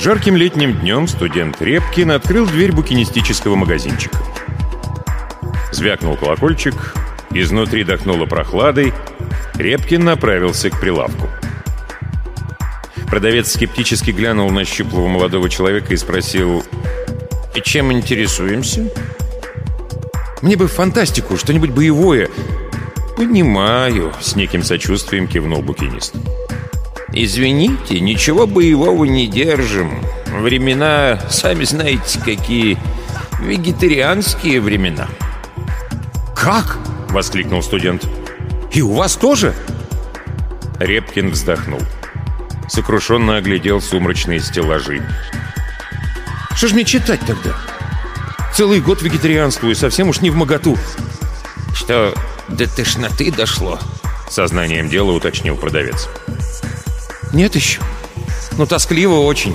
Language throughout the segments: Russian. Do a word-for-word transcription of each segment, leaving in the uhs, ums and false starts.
Жарким летним днем студент Репкин открыл дверь букинистического магазинчика. Звякнул колокольчик, изнутри дохнуло прохладой, Репкин направился к прилавку. Продавец скептически глянул на щуплого молодого человека и спросил: «И чем интересуемся?» «Мне бы фантастику, что-нибудь боевое». «Понимаю», — с неким сочувствием кивнул букинист. «Извините, ничего боевого не держим. Времена, сами знаете, какие. Вегетарианские времена». «Как?» — воскликнул студент. «И у вас тоже?» Репкин вздохнул. Сокрушенно оглядел сумрачные стеллажи. «Что ж мне читать тогда? Целый год вегетарианствую, совсем уж не вмоготу». «Что, до тошноты дошло?» — сознанием дела уточнил продавец. «Нет еще. Но тоскливо очень».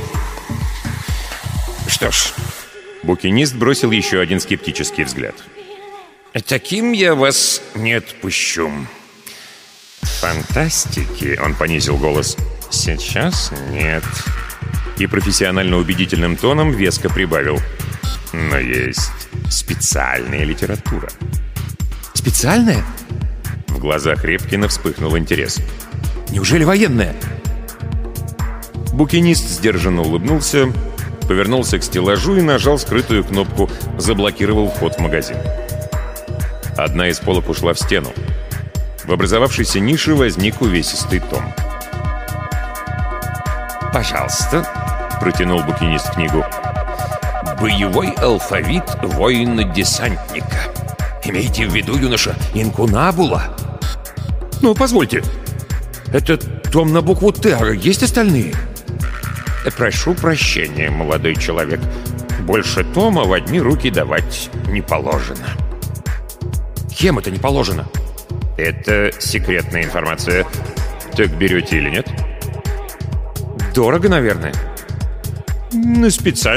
«Что ж...» — букинист бросил еще один скептический взгляд. «Таким я вас не отпущу. Фантастики...» — он понизил голос. «Сейчас нет». И профессионально убедительным тоном веско прибавил: «Но есть специальная литература». «Специальная?» В глазах Репкина вспыхнул интерес. «Неужели военная?» Букинист сдержанно улыбнулся, повернулся к стеллажу и нажал скрытую кнопку, заблокировал вход в магазин. Одна из полок ушла в стену. В образовавшейся нише возник увесистый том. «Пожалуйста», — протянул букинист книгу. «Боевой алфавит воина-десантника. Имейте в виду, юноша, инкунабула». «Ну, позвольте, это том на букву «Т», а есть остальные?» «Прошу прощения, молодой человек. Больше тома в одни руки давать не положено». «Кем это не положено?» «Это секретная информация. Так берете или нет?» «Дорого, наверное». «На специально